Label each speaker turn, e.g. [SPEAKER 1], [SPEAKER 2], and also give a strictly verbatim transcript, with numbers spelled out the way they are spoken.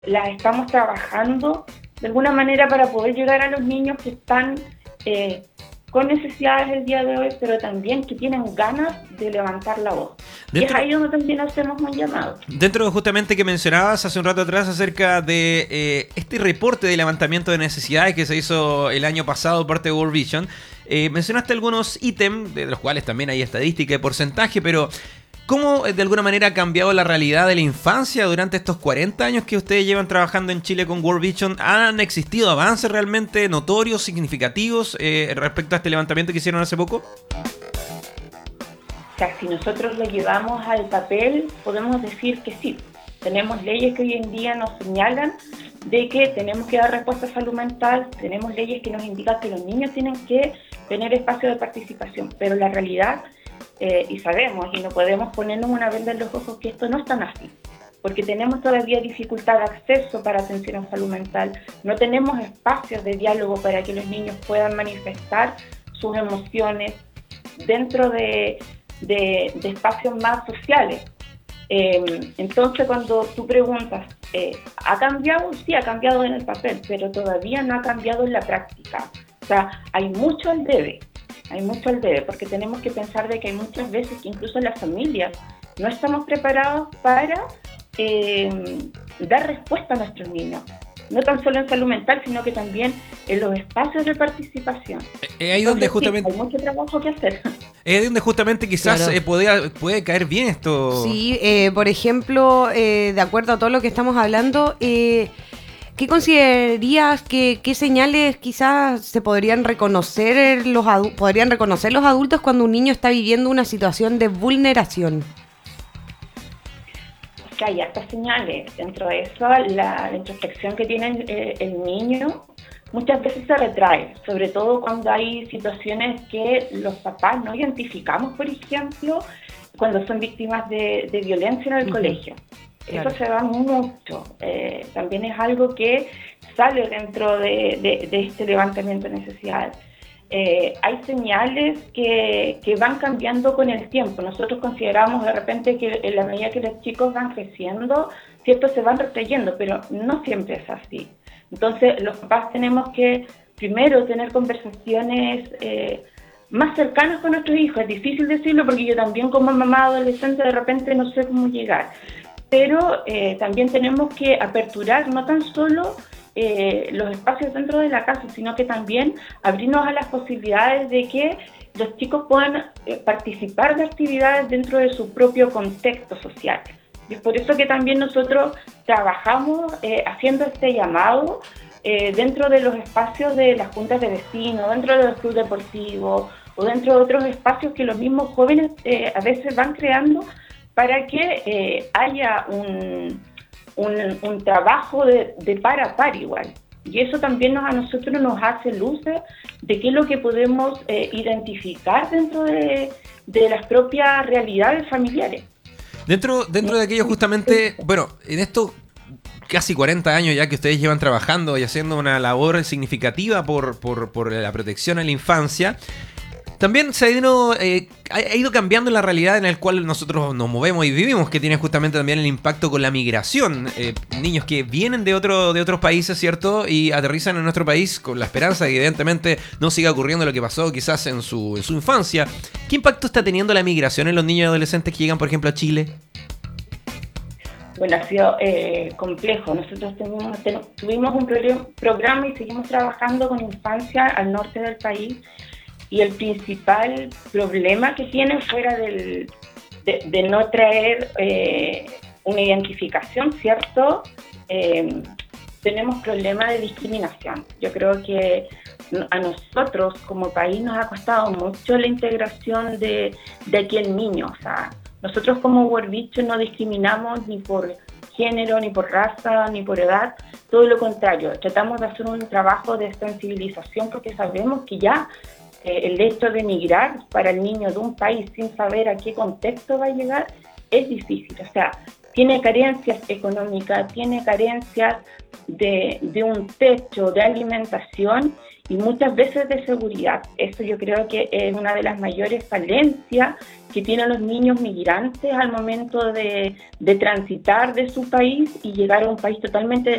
[SPEAKER 1] las estamos trabajando de alguna manera para poder llegar a los niños que están eh, con necesidades el día de hoy, pero también que tienen ganas de levantar la voz. Y es
[SPEAKER 2] Dentro,
[SPEAKER 1] ahí donde también hacemos un llamado.
[SPEAKER 2] dentro justamente que mencionabas hace un rato atrás acerca de eh, este reporte de levantamiento de necesidades que se hizo el año pasado por parte de World Vision, eh, mencionaste algunos ítems, de los cuales también hay estadística y porcentaje, pero ¿cómo de alguna manera ha cambiado la realidad de la infancia durante estos cuarenta años que ustedes llevan trabajando en Chile con World Vision? ¿Han existido avances realmente notorios, significativos eh, respecto a este levantamiento que hicieron hace poco?
[SPEAKER 1] O sea, si nosotros lo llevamos al papel, podemos decir que sí. Tenemos leyes que hoy en día nos señalan de que tenemos que dar respuesta a salud mental, tenemos leyes que nos indican que los niños tienen que tener espacio de participación, pero la realidad, eh, y sabemos, y no podemos ponernos una venda en los ojos que esto no es tan así, porque tenemos todavía dificultad de acceso para atención en salud mental, no tenemos espacios de diálogo para que los niños puedan manifestar sus emociones dentro de, de, de espacios más sociales. Eh, entonces, cuando tú preguntas, eh, ¿ha cambiado? Sí, ha cambiado en el papel, pero todavía no ha cambiado en la práctica. O sea, hay mucho al debe, hay mucho al debe, porque tenemos que pensar de que hay muchas veces que incluso las familias no estamos preparados para eh, dar respuesta a nuestros niños. No tan solo en salud mental, sino que también en los espacios de participación.
[SPEAKER 2] Eh, ahí donde
[SPEAKER 1] Entonces, sí,
[SPEAKER 2] justamente...
[SPEAKER 1] hay mucho trabajo que hacer.
[SPEAKER 2] Es ahí donde justamente quizás
[SPEAKER 3] Claro.
[SPEAKER 2] eh, puede, puede caer bien esto.
[SPEAKER 3] Sí, eh, por ejemplo, eh, de acuerdo a todo lo que estamos hablando, eh, ¿qué considerarías que qué señales quizás se podrían reconocer los adu- podrían reconocer los adultos cuando un niño está viviendo una situación de vulneración?
[SPEAKER 1] Que hay hartas señales. Dentro de eso, la, la introspección que tiene el, el niño muchas veces se retrae, sobre todo cuando hay situaciones que los papás no identificamos, por ejemplo, cuando son víctimas de, de violencia en el uh-huh. colegio. Claro. Eso se da mucho. Eh, también es algo que sale dentro de, de, de este levantamiento de necesidades. Eh, hay señales que, que van cambiando con el tiempo. Nosotros consideramos de repente que en la medida que los chicos van creciendo, cierto, se van retrayendo, pero no siempre es así. Entonces, los papás tenemos que primero tener conversaciones eh, más cercanas con nuestros hijos. Es difícil decirlo porque yo también como mamá adolescente de repente no sé cómo llegar. Pero eh, también tenemos que aperturar no tan solo eh, los espacios dentro de la casa, sino que también abrirnos a las posibilidades de que los chicos puedan eh, participar de actividades dentro de su propio contexto social. Y es por eso que también nosotros trabajamos eh, haciendo este llamado eh, dentro de los espacios de las juntas de vecinos, dentro de los clubes deportivos o dentro de otros espacios que los mismos jóvenes eh, a veces van creando para que eh, haya un, un, un trabajo de, de par a par igual. Y eso también nos, a nosotros nos hace luces de qué es lo que podemos eh, identificar dentro de, de las propias realidades familiares.
[SPEAKER 2] Dentro, dentro de aquello justamente, bueno, en esto casi cuarenta años ya que ustedes llevan trabajando y haciendo una labor significativa por, por, por la protección a la infancia, también se ha ido, eh, ha ido cambiando la realidad en la cual nosotros nos movemos y vivimos, que tiene justamente también el impacto con la migración. Eh, niños que vienen de, otro, de otros países, ¿cierto? Y aterrizan en nuestro país con la esperanza de que evidentemente no siga ocurriendo lo que pasó quizás en su, en su infancia. ¿Qué impacto está teniendo la migración en los niños y adolescentes que llegan, por ejemplo, a Chile?
[SPEAKER 1] Bueno, ha sido eh, complejo. Nosotros tuvimos, tuvimos un pro- programa y seguimos trabajando con infancia al norte del país. Y el principal problema que tiene fuera del, de, de no traer eh, una identificación, ¿cierto? Eh, tenemos problemas de discriminación. Yo creo que a nosotros como país nos ha costado mucho la integración de, de aquel niño. O sea, nosotros como World Vision no discriminamos ni por género, ni por raza, ni por edad. Todo lo contrario, tratamos de hacer un trabajo de sensibilización porque sabemos que ya Eh, el hecho de emigrar para el niño de un país sin saber a qué contexto va a llegar es difícil. O sea, tiene carencias económicas, tiene carencias de, de un techo, de alimentación y muchas veces de seguridad. Eso yo creo que es una de las mayores falencias que tienen los niños migrantes al momento de, de transitar de su país y llegar a un país totalmente